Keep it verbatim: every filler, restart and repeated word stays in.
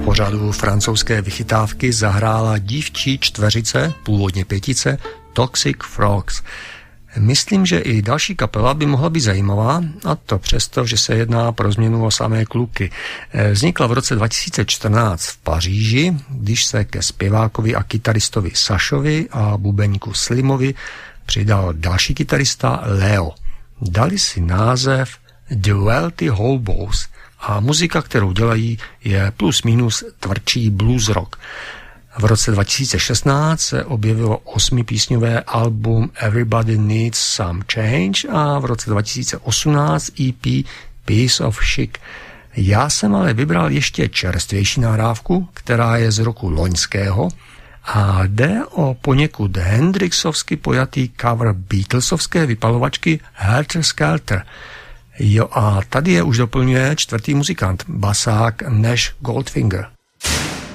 pořadu francouzské vychytávky zahrála dívčí čtveřice, původně pětice, Toxic Frogs. Myslím, že i další kapela by mohla být zajímavá, a to přesto, že se jedná pro změnu o samé kluky. Vznikla v roce dva tisíce čtrnáct v Paříži, když se ke zpěvákovi a kytaristovi Sašovi a bubeníku Slimovi přidal další kytarista Leo. Dali si název The Wealthy Hobos a muzika, kterou dělají, je plus minus tvrdší blues rock. V roce dva tisíce šestnáct se objevilo osmipísňové album Everybody Needs Some Change a v roce dva tisíce osmnáct E P Piece of Chic. Já jsem ale vybral ještě čerstvější nahrávku, která je z roku loňského a jde o poněkud hendrixovsky pojatý cover Beatlesovské vypalovačky Helter Skelter. Jo, a tady je už doplňuje čtvrtý muzikant, basák Nash Goldfinger.